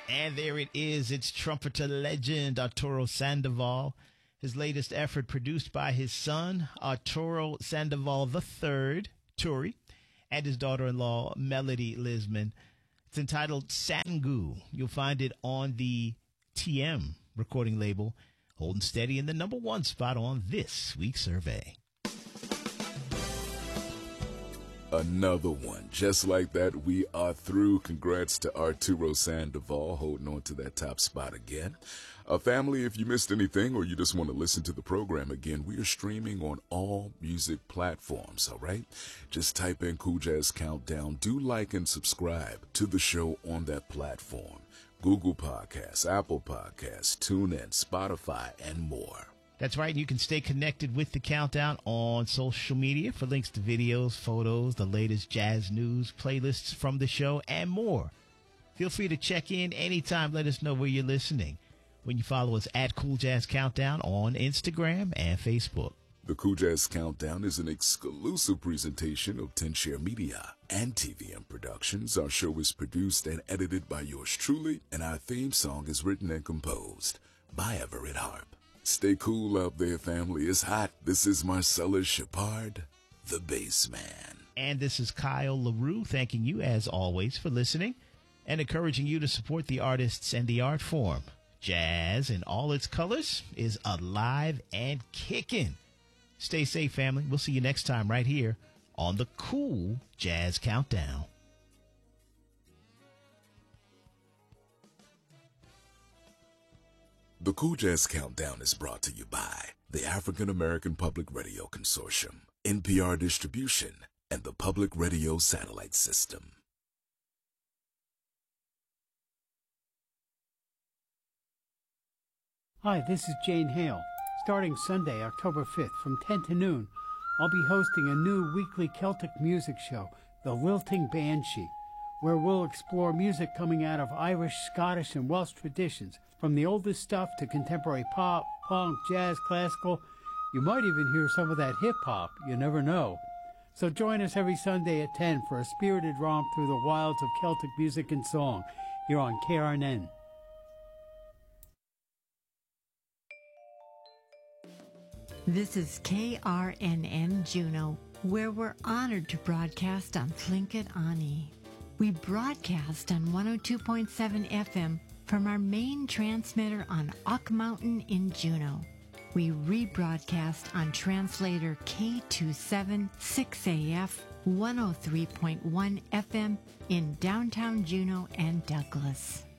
And there it is. It's trumpeter legend Arturo Sandoval. His latest effort produced by his son, Arturo Sandoval III, Turi, and his daughter-in-law, Melody Lisman. It's entitled Sangu. You'll find it on the TM recording label, holding steady in the #1 spot on this week's survey. Another one. Just like that, we are through. Congrats to Arturo Sandoval holding on to that top spot again. Family, if you missed anything or you just want to listen to the program again, we are streaming on all music platforms, all right? Just type in Cool Jazz Countdown. Do like and subscribe to the show on that platform. Google Podcasts, Apple Podcasts, TuneIn, Spotify, and more. That's right. You can stay connected with the Countdown on social media for links to videos, photos, the latest jazz news, playlists from the show, and more. Feel free to check in anytime. Let us know where you're listening when you follow us at Cool Jazz Countdown on Instagram and Facebook. The Cool Jazz Countdown is an exclusive presentation of 10Share Media and TVM Productions. Our show is produced and edited by yours truly, and our theme song is written and composed by Everett Harp. Stay cool out there, family. It's hot. This is Marcellus Shepard, the bass man. And this is Kyle LaRue, thanking you, as always, for listening and encouraging you to support the artists and the art form. Jazz in all its colors is alive and kicking. Stay safe, family. We'll see you next time right here on the Cool Jazz Countdown. The Cool Jazz Countdown is brought to you by the African American Public Radio Consortium, NPR Distribution, and the Public Radio Satellite System. Hi, this is Jane Hale. Starting Sunday, October 5th, from 10 to noon, I'll be hosting a new weekly Celtic music show, The Lilting Banshee, where we'll explore music coming out of Irish, Scottish, and Welsh traditions, from the oldest stuff to contemporary pop, punk, jazz, classical. You might even hear some of that hip-hop. You never know. So join us every Sunday at 10 for a spirited romp through the wilds of Celtic music and song here on KRNN. This is KRNN Juneau, where we're honored to broadcast on Tlingit Ani. We broadcast on 102.7 FM from our main transmitter on Ock Mountain in Juneau. We rebroadcast on translator K276AF 103.1 FM in downtown Juneau and Douglas.